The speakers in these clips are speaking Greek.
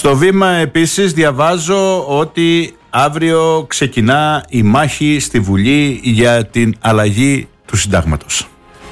Στο Βήμα επίσης διαβάζω ότι αύριο ξεκινά η μάχη στη Βουλή για την αλλαγή του συντάγματος.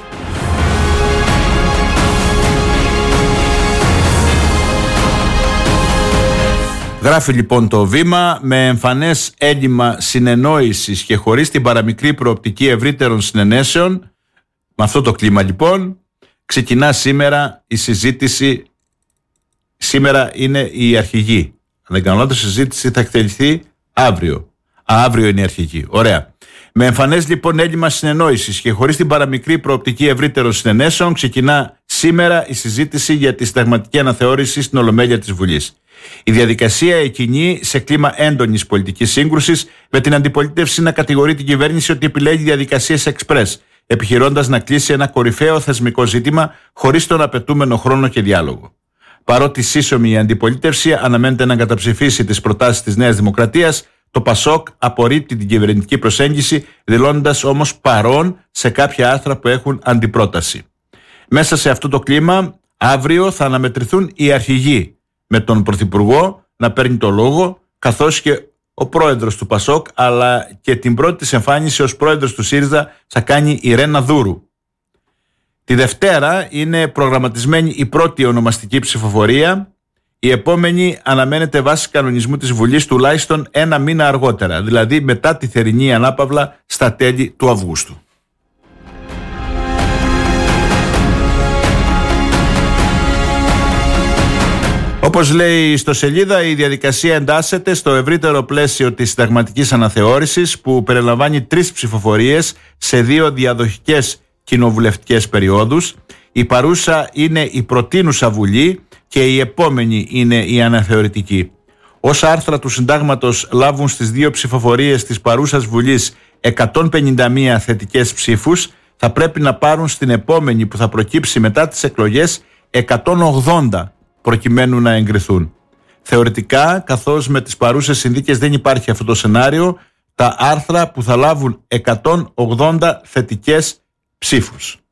Γράφει λοιπόν το Βήμα, με εμφανές έλλειμμα συνεννόησης και χωρίς την παραμικρή προοπτική ευρύτερων συνενέσεων, με αυτό το κλίμα λοιπόν, ξεκινά σήμερα η συζήτηση. Σήμερα είναι η αρχηγή. Αν δεν κάνω λάθος, η συζήτηση θα εκτεληθεί αύριο. Αύριο είναι η αρχηγή. Ωραία. Με εμφανές λοιπόν έλλειμμα συνεννόησης και χωρίς την παραμικρή προοπτική ευρύτερων συνενέσεων, ξεκινά σήμερα η συζήτηση για τη συνταγματική αναθεώρηση στην Ολομέλεια της Βουλής. Η διαδικασία εκκινεί σε κλίμα έντονης πολιτικής σύγκρουσης, με την αντιπολίτευση να κατηγορεί την κυβέρνηση ότι επιλέγει διαδικασίες εξπρές, επιχειρώντας να κλείσει ένα κορυφαίο θεσμικό ζήτημα χωρίς τον απαιτούμενο χρόνο και διάλογο. Παρότι σύσσωμη η αντιπολίτευση αναμένεται να καταψηφίσει τις προτάσεις της Νέας Δημοκρατίας, το ΠΑΣΟΚ απορρίπτει την κυβερνητική προσέγγιση, δηλώνοντας όμως παρόν σε κάποια άρθρα που έχουν αντιπρόταση. Μέσα σε αυτό το κλίμα, αύριο θα αναμετρηθούν οι αρχηγοί, με τον Πρωθυπουργό να παίρνει το λόγο, καθώς και ο πρόεδρος του ΠΑΣΟΚ, αλλά και την πρώτη της εμφάνιση ως πρόεδρος του ΣΥΡΙΖΑ θα κάνει η Ρένα Δούρου. Τη Δευτέρα είναι προγραμματισμένη η πρώτη ονομαστική ψηφοφορία. Η επόμενη αναμένεται βάσει κανονισμού της Βουλής τουλάχιστον ένα μήνα αργότερα, δηλαδή μετά τη θερινή ανάπαυλα στα τέλη του Αυγούστου. Όπως λέει η ιστοσελίδα, η διαδικασία εντάσσεται στο ευρύτερο πλαίσιο της συνταγματικής αναθεώρησης, που περιλαμβάνει 3 ψηφοφορίες σε 2 διαδοχικές κοινοβουλευτικές περιόδους. Η παρούσα είναι η προτείνουσα Βουλή και η επόμενη είναι η αναθεωρητική. Όσα άρθρα του συντάγματος λάβουν στις 2 ψηφοφορίες της παρούσας Βουλής 151 θετικές ψήφους, θα πρέπει να πάρουν στην επόμενη που θα προκύψει μετά τις εκλογές 180 προκειμένου να εγκριθούν. Θεωρητικά, καθώς με τις παρούσες συνθήκες δεν υπάρχει αυτό το σενάριο, τα άρθρα που θα λάβουν 180 θετικές ψήφους